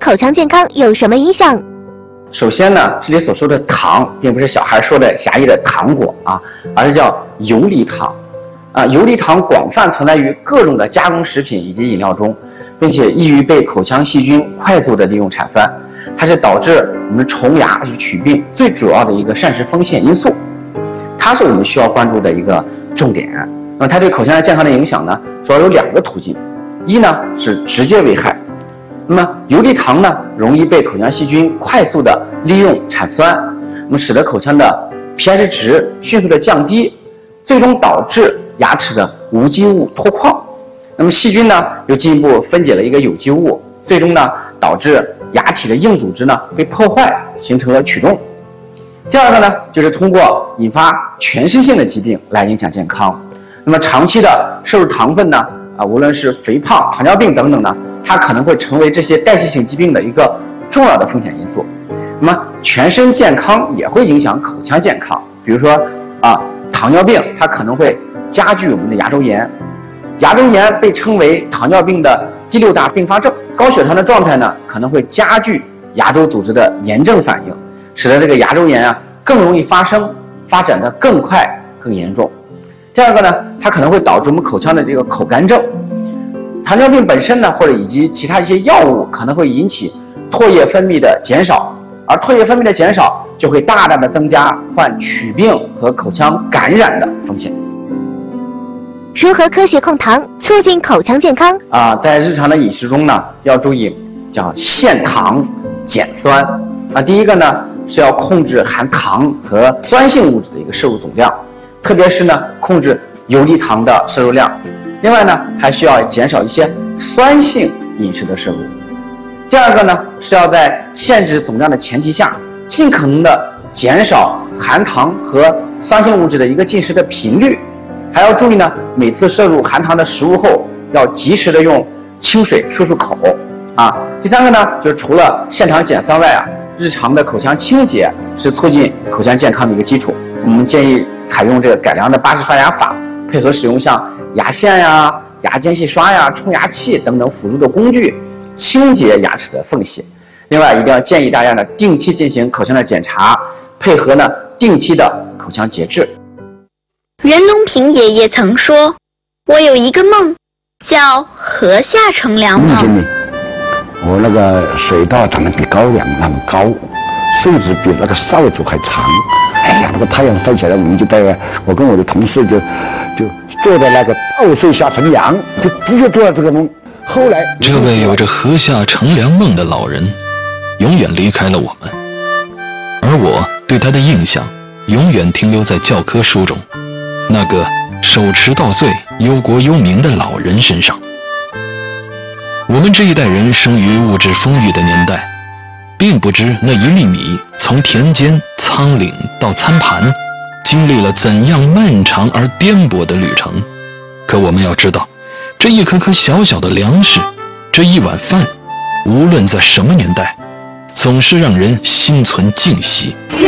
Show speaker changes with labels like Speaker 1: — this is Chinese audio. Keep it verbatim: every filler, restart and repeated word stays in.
Speaker 1: 口腔健康有什么影响？
Speaker 2: 首先呢，这里所说的糖，并不是小孩说的狭义的糖果啊，而是叫游离糖。啊，游离糖广泛存在于各种的加工食品以及饮料中，并且易于被口腔细菌快速的利用产酸，它是导致我们虫牙龋病最主要的一个膳食风险因素，它是我们需要关注的一个重点。那么它对口腔健康的影响呢，主要有两个途径，一呢是直接危害。那么游离糖呢，容易被口腔细菌快速的利用产酸，那么使得口腔的 pH 值迅速的降低，最终导致牙齿的无机物脱矿。那么细菌呢，又进一步分解了一个有机物，最终呢导致牙体的硬组织呢被破坏，形成了龋洞。第二个呢，就是通过引发全身性的疾病来影响健康。那么长期的摄入糖分呢，啊，无论是肥胖、糖尿病等等呢，它可能会成为这些代谢性疾病的一个重要的风险因素。那么全身健康也会影响口腔健康，比如说啊，糖尿病它可能会加剧我们的牙周炎，牙周炎被称为糖尿病的第六大并发症。高血糖的状态呢，可能会加剧牙周组织的炎症反应，使得这个牙周炎啊更容易发生，发展的更快、更严重。第二个呢，它可能会导致我们口腔的这个口干症。糖尿病本身呢，或者以及其他一些药物可能会引起唾液分泌的减少，而唾液分泌的减少就会大大的增加患龋病和口腔感染的风险。
Speaker 1: 如何科学控糖，促进口腔健康？
Speaker 2: 啊，在日常的饮食中呢，要注意叫限糖减酸。啊，第一个呢是要控制含糖和酸性物质的一个摄入总量，特别是呢控制游离糖的摄入量。另外呢，还需要减少一些酸性饮食的摄入。第二个呢，是要在限制总量的前提下，尽可能的减少含糖和酸性物质的一个进食的频率。还要注意呢，每次摄入含糖的食物后，要及时的用清水漱漱口啊。第三个呢，就是除了限糖减酸外啊，日常的口腔清洁是促进口腔健康的一个基础。我们建议采用这个改良的巴氏刷牙法，配合使用像牙线呀、牙间细刷呀、冲牙器等等辅助的工具，清洁牙齿的缝隙。另外，一定要建议大家呢定期进行口腔的检查，配合呢定期的口腔节制。
Speaker 3: 袁隆平爷爷曾说：“我有一个梦，叫河下乘凉梦。”
Speaker 4: 我那个水稻长得比高粱那么高，甚至比那个扫帚还长。哎呀，那个太阳晒起来，我们就在我跟我的同事就就坐在那个稻穗下乘凉，就的确做了这个梦。后来，
Speaker 5: 这位有着河下乘凉梦的老人，永远离开了我们，而我对他的印象永远停留在教科书中那个手持稻穗、忧国忧民的老人身上。我们这一代人生于物质丰裕的年代，并不知那一粒米从田间、仓廪到餐盘，经历了怎样漫长而颠簸的旅程。可我们要知道，这一颗颗小小的粮食，这一碗饭，无论在什么年代，总是让人心存敬惜。
Speaker 3: 岳